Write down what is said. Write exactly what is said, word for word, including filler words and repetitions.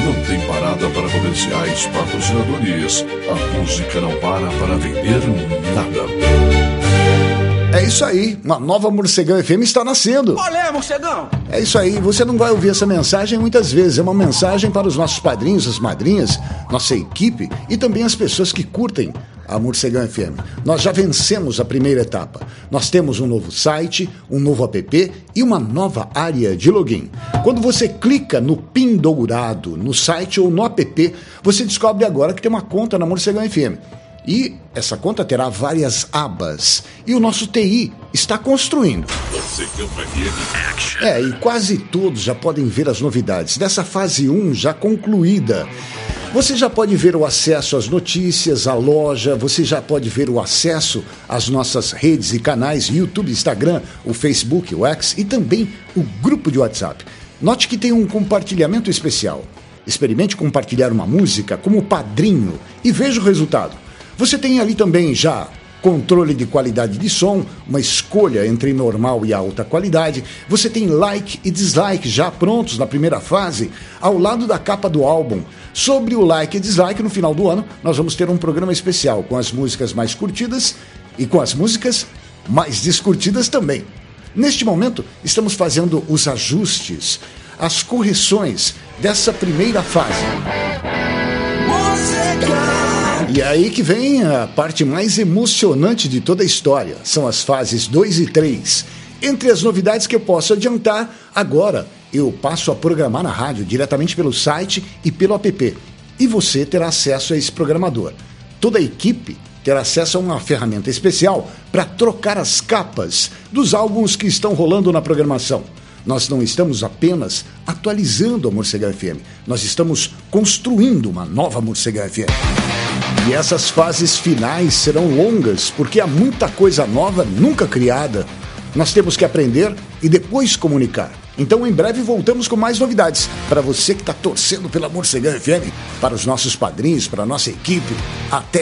não tem parada para comerciais, patrocinadores. A música não para para vender nada. É isso aí, uma nova Morcegão F M está nascendo. Olé, Morcegão! É isso aí, você não vai ouvir essa mensagem muitas vezes. É uma mensagem para os nossos padrinhos, as madrinhas, nossa equipe e também as pessoas que curtem a Morcegão F M. Nós já vencemos a primeira etapa. Nós temos um novo site, um novo app e uma nova área de login. Quando você clica no PIN dourado no site ou no app, você descobre agora que tem uma conta na Morcegão F M. E essa conta terá várias abas. E o nosso T I está construindo. É, e quase todos já podem ver as novidades dessa fase um já concluída. Você já pode ver o acesso às notícias, à loja, você já pode ver o acesso às nossas redes e canais, YouTube, Instagram, o Facebook, o X e também o grupo de WhatsApp. Note que tem um compartilhamento especial. Experimente compartilhar uma música como padrinho e veja o resultado. Você tem ali também já controle de qualidade de som, uma escolha entre normal e alta qualidade. Você tem like e dislike já prontos na primeira fase, ao lado da capa do álbum. Sobre o like e dislike, no final do ano, nós vamos ter um programa especial com as músicas mais curtidas e com as músicas mais descurtidas também. Neste momento, estamos fazendo os ajustes, as correções dessa primeira fase. E aí que vem a parte mais emocionante de toda a história. São as fases dois e três. Entre as novidades que eu posso adiantar, agora eu passo a programar na rádio diretamente pelo site e pelo app. E você terá acesso a esse programador. Toda a equipe terá acesso a uma ferramenta especial para trocar as capas dos álbuns que estão rolando na programação. Nós não estamos apenas atualizando a Morcegão F M, nós estamos construindo uma nova Morcegão F M. E essas fases finais serão longas, porque há muita coisa nova, nunca criada. Nós temos que aprender e depois comunicar. Então, em breve, voltamos com mais novidades. Para você que está torcendo pela Morcegão F M, para os nossos padrinhos, para a nossa equipe. Até